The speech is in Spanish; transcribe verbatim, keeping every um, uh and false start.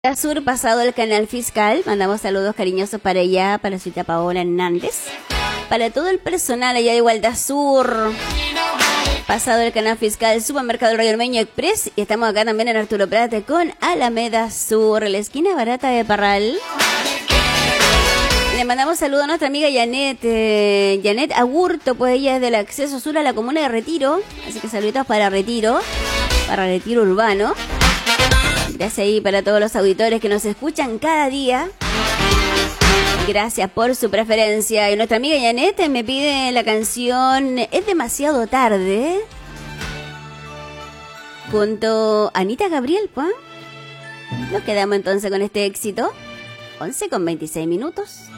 Sur, pasado el canal fiscal, mandamos saludos cariñosos para ella, para su tía Paola Hernández, para todo el personal allá de Igualdad Sur, pasado el canal fiscal, supermercado Rayo Ormeño Express, y estamos acá también en Arturo Prat con Alameda Sur, la esquina barata de Parral. Le mandamos saludos a nuestra amiga Janet, eh, Janet Agurto, pues ella es del acceso sur a la comuna de Retiro, así que saluditos para Retiro, para Retiro Urbano. Gracias ahí para todos los auditores que nos escuchan cada día. Gracias por su preferencia. Y nuestra amiga Janet me pide la canción Es demasiado tarde, junto a Anita Gabriel, ¿pues? Nos quedamos entonces con este éxito. once con veintiséis minutos.